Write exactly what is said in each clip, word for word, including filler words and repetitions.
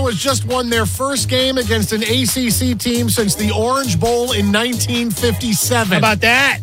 Toronto has just won their first game against an A C C team since the Orange Bowl in nineteen fifty-seven. How about that?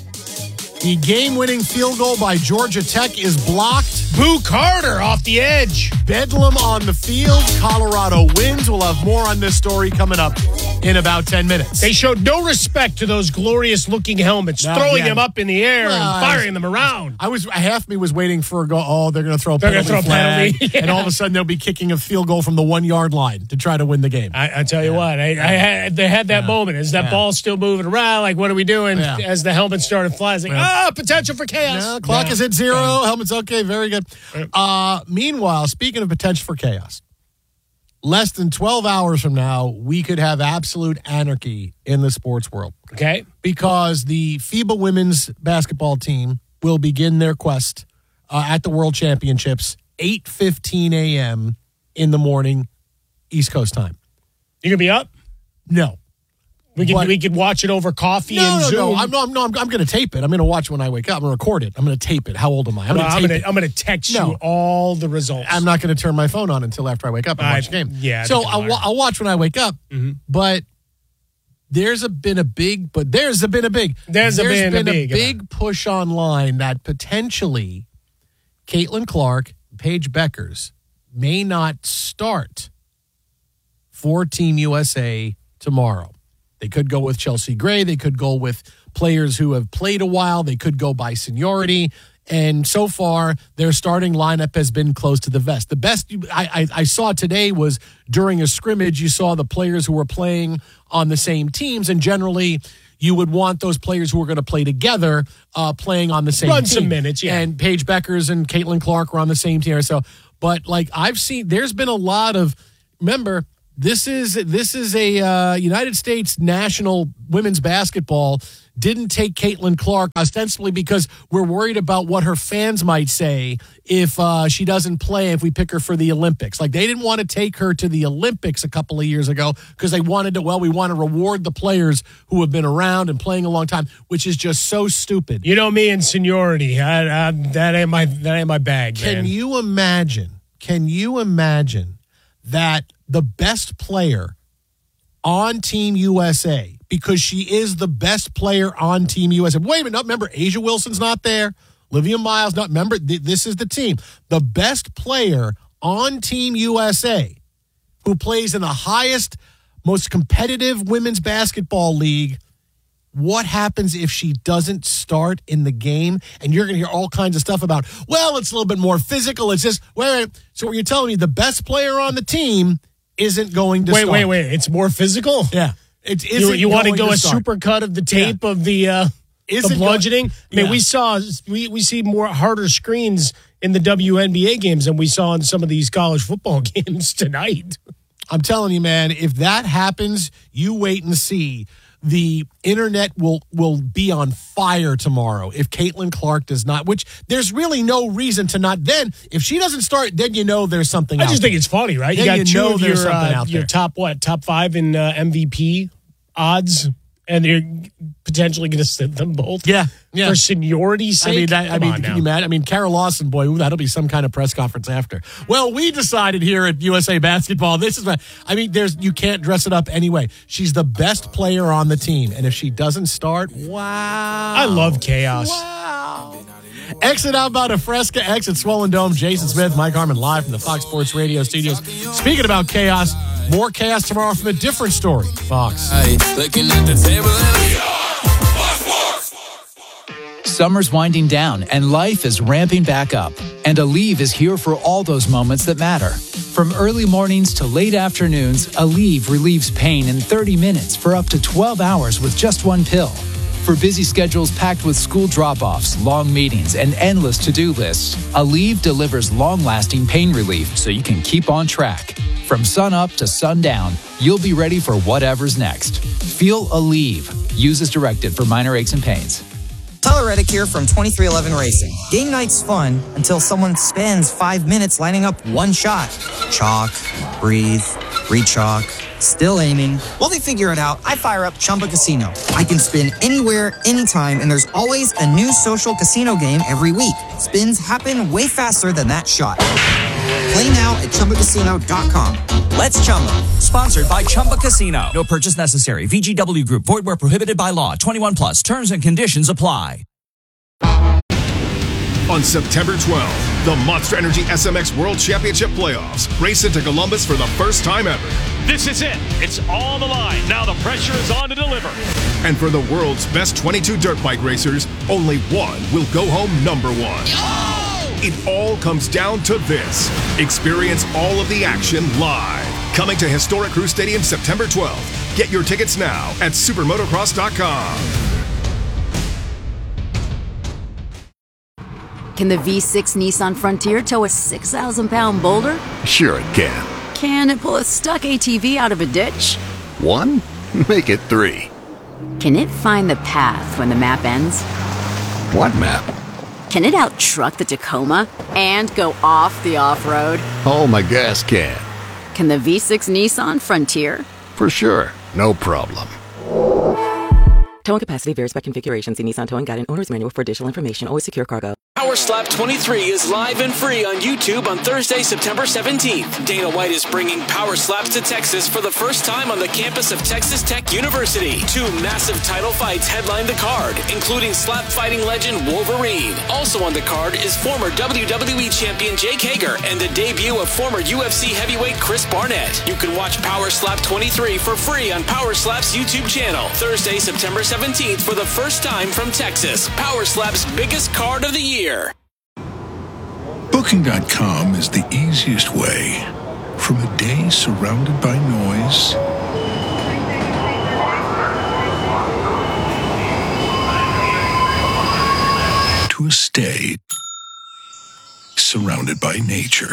The game-winning field goal by Georgia Tech is blocked. Boo Carter off the edge. Bedlam on the field. Colorado wins. We'll have more on this story coming up in about ten minutes. They showed no respect to those glorious-looking helmets, No, throwing yeah. them up in the air Well, and firing them around. I was half me was waiting for a go. Oh, they're going to throw a They're penalty gonna throw a flag, penalty, yeah. and all of a sudden they'll be kicking a field goal from the one yard line to try to win the game. I, I tell you what, I, I had, they had that Yeah. moment. Is that Yeah. ball still moving around? Like, what are we doing? Yeah. As the helmet started flying, like, Yeah. oh, potential for chaos. No, clock Yeah. is at zero. Done. Helmet's okay. Very good. Uh, meanwhile, speaking of potential for chaos, less than twelve hours from now, we could have absolute anarchy in the sports world Okay. because the FIBA women's basketball team will begin their quest uh, at the World Championships eight fifteen a.m. in the morning, East Coast time. You gonna be up? No. We could But- we could watch it over coffee No, and no, Zoom. no. I'm, no, I'm, no, I'm, I'm going to tape it. I'm going to watch it when I wake up. I'm going to record it. I'm going to tape it. How old am I? I'm Well, going to I'm tape gonna it. I'm gonna text No. you all the results. I'm not going to turn my phone on until after I wake up and I- watch the game. yeah, I So think I'm I'll, wa- wired. I'll watch when I wake up. Mhm. But there's a, been a big, but there's a, been a big, There's a been a big, big push online that potentially Caitlin Clark, Paige Beckers may not start for Team U S A tomorrow. They could go with Chelsea Gray. They could go with players who have played a while. They could go by seniority. And so far, their starting lineup has been close to the vest. The best you, I, I, I saw today was during a scrimmage, you saw the players who were playing on the same teams. And generally, you would want those players who are going to play together uh, playing on the same Run team. some minutes, yeah. And Paige Beckers and Caitlin Clark were on the same team. So, but like I've seen, there's been a lot of, remember, This is this is a uh, United States national women's basketball didn't take Caitlin Clark ostensibly because we're worried about what her fans might say if uh, she doesn't play if we pick her for the Olympics. Like they didn't want to take her to the Olympics a couple of years ago because they wanted to, well, we want to reward the players who have been around and playing a long time, which is just so stupid. You know me and seniority. I, I, that ain't my that ain't my bag. Can man. you imagine? Can you imagine that the best player on Team U S A, because she is the best player on Team U S A. Wait a minute, no, remember, Asia Wilson's not there. Olivia Miles, not remember, th- this is the team. The best player on Team U S A who plays in the highest, most competitive women's basketball league. What happens if she doesn't start in the game? And you're going to hear all kinds of stuff about, well, it's a little bit more physical. It's just, wait, wait. So what you're telling me, the best player on the team isn't going to Wait, start. wait, wait. It's more physical? Yeah. It You, isn't you want to going go a start. super cut of the tape of the uh, the Isn't bludgeoning? go- I mean, Yeah. we saw we, we see more harder screens in the W N B A games than we saw in some of these college football games tonight. I'm telling you, man, if that happens, you wait and see. The internet will will be on fire tomorrow if Caitlin Clark does not, which there's really no reason to not. Then, if she doesn't start, then you know there's something I out just there. think it's funny, right? Then you got you two know of there's your, something uh, out your there. top, what, top five in uh, M V P odds, and you're potentially going to sit them both Yeah, yeah. for seniority's sake. I mean, that, I Come mean, on can now. you imagine? I mean, Kara Lawson, boy, ooh, that'll be some kind of press conference after. Well, we decided here at U S A Basketball, this is what, I mean, there's, you can't dress it up anyway. She's the best player on the team. And if she doesn't start, wow. I love chaos. Wow. Exit out by the Fresca, exit Swollen Dome. Jason Smith, Mike Harmon, live from the Fox Sports Radio studios. Speaking about chaos, more chaos tomorrow from a different story. Fox. Looking at the table Summer's winding down and life is ramping back up. And Aleve is here for all those moments that matter. From early mornings to late afternoons, Aleve relieves pain in thirty minutes for up to twelve hours with just one pill. For busy schedules packed with school drop-offs, long meetings, and endless to-do lists, Aleve delivers long-lasting pain relief so you can keep on track. From sun up to sundown, you'll be ready for whatever's next. Feel Aleve. Use as directed for minor aches and pains. Tyler Reddick here from twenty-three eleven Racing. Game night's fun until someone spends five minutes lining up one shot. Chalk, breathe, re-chalk, still aiming. While they figure it out, I fire up Chumba Casino. I can spin anywhere, anytime, and there's always a new social casino game every week. Spins happen way faster than that shot. Play now at Chumba Casino dot com. Let's Chumba. Sponsored by Chumba Casino. No purchase necessary. V G W Group. Void where prohibited by law. twenty-one plus. Terms and conditions apply. On September twelfth, the Monster Energy S M X World Championship Playoffs race into Columbus for the first time ever. This is it. It's all on the line. Now the pressure is on to deliver. And for the world's best twenty-two dirt bike racers, only one will go home number one. Oh! It all comes down to this. Experience all of the action live. Coming to historic Crew Stadium September twelfth. Get your tickets now at supermotocross dot com. Can the V six Nissan Frontier tow a six thousand pound boulder? Sure it can. Can it pull a stuck A T V out of a ditch? One? Make it three. Can it find the path when the map ends? What map? Can it out-truck the Tacoma and go off the off-road? Oh, my gas can. Can the V six Nissan Frontier? For sure. No problem. Towing capacity varies by configuration. See Nissan Towing Guide and Owner's Manual for additional information. Always secure cargo. Power Slap twenty-three is live and free on YouTube on Thursday, September seventeenth. Dana White is bringing Power Slaps to Texas for the first time on the campus of Texas Tech University. Two massive title fights headline the card, including slap fighting legend Wolverine. Also on the card is former W W E champion Jake Hager and the debut of former U F C heavyweight Chris Barnett. You can watch Power Slap twenty-three for free on Power Slap's YouTube channel. Thursday, September seventeenth for the first time from Texas. Power Slap's biggest card of the year. Booking dot com is the easiest way. From a day surrounded by noise to a stay surrounded by nature.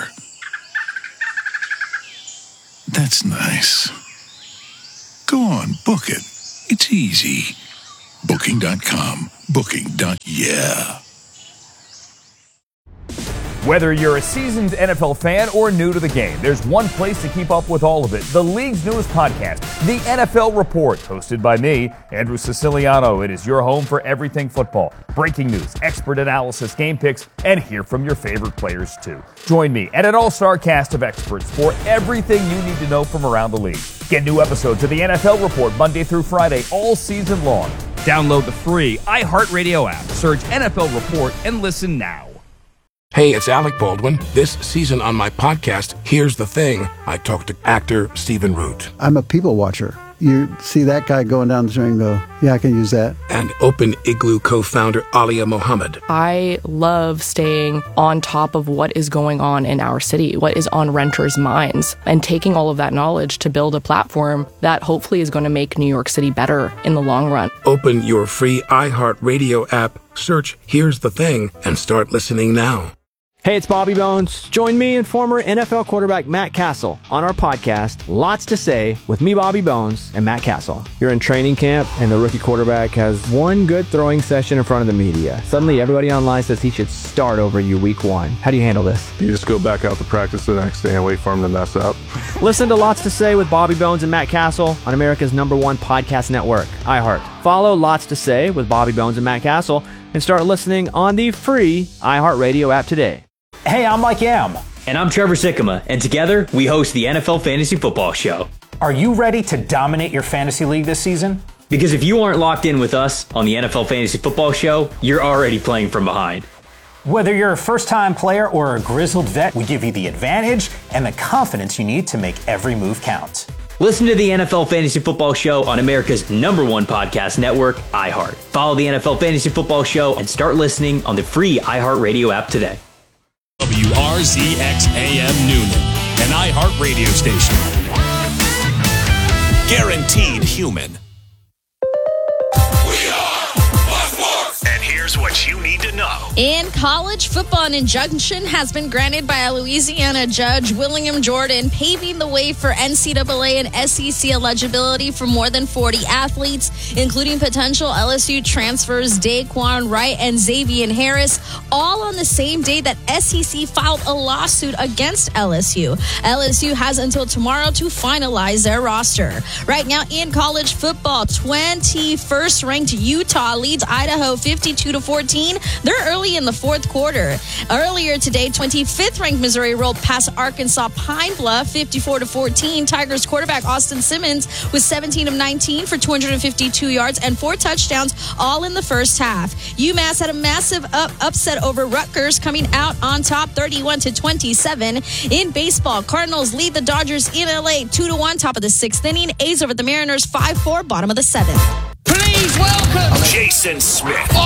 That's nice. Go on, book it. It's easy. Booking dot com. Booking. Yeah. Whether you're a seasoned N F L fan or new to the game, there's one place to keep up with all of it. The league's newest podcast, The N F L Report, hosted by me, Andrew Siciliano. It is your home for everything football. Breaking news, expert analysis, game picks, and hear from your favorite players too. Join me and an all-star cast of experts for everything you need to know from around the league. Get new episodes of The N F L Report Monday through Friday all season long. Download the free iHeartRadio app, search N F L Report, and listen now. Hey, it's Alec Baldwin. This season on my podcast, Here's the Thing, I talked to actor Stephen Root. I'm a people watcher. You see that guy going down the street and go, yeah, I can use that. And Open Igloo co-founder Alia Mohammed. I love staying on top of what is going on in our city, what is on renters' minds, and taking all of that knowledge to build a platform that hopefully is going to make New York City better in the long run. Open your free iHeartRadio app, search Here's the Thing, and start listening now. Hey, it's Bobby Bones. Join me and former N F L quarterback Matt Castle on our podcast, Lots to Say, with me, Bobby Bones, and Matt Castle. You're in training camp, and the rookie quarterback has one good throwing session in front of the media. Suddenly, everybody online says he should start over you week one. How do you handle this? You just go back out to practice the next day and wait for him to mess up. Listen to Lots to Say with Bobby Bones and Matt Castle on America's number one podcast network, iHeart. Follow Lots to Say with Bobby Bones and Matt Castle and start listening on the free iHeartRadio app today. Hey, I'm Mike Yam. And I'm Trevor Sikkema, and together we host the N F L Fantasy Football Show. Are you ready to dominate your fantasy league this season? Because if you aren't locked in with us on the N F L Fantasy Football Show, you're already playing from behind. Whether you're a first-time player or a grizzled vet, we give you the advantage and the confidence you need to make every move count. Listen to the N F L Fantasy Football Show on America's number one podcast network, iHeart. Follow the N F L Fantasy Football Show and start listening on the free iHeartRadio app today. W R Z X A M Noonan, an iHeart radio station. Guaranteed human. We are Fox Sports. And here's what you need to know. In college football, an injunction has been granted by a Louisiana judge, William Jordan, paving the way for N C double A and S E C eligibility for more than forty athletes, including potential L S U transfers Daquan Wright and Xavier Harris, all on the same day that S E C filed a lawsuit against L S U. L S U has until tomorrow to finalize their roster. Right now in college football, twenty-first ranked Utah leads Idaho fifty-two to to fourteen. They're early in the fourth quarter. Earlier today, twenty-fifth ranked Missouri rolled past Arkansas Pine Bluff fifty-four to fourteen. Tigers quarterback Austin Simmons was seventeen of nineteen for two hundred fifty-two yards and four touchdowns, all in the first half. UMass had a massive up upset over Rutgers, coming out on top thirty-one to twenty-seven. In baseball, Cardinals lead the Dodgers in L A two to one, top of the sixth inning. A's over the Mariners five four, bottom of the seventh. Please welcome Jason Smith.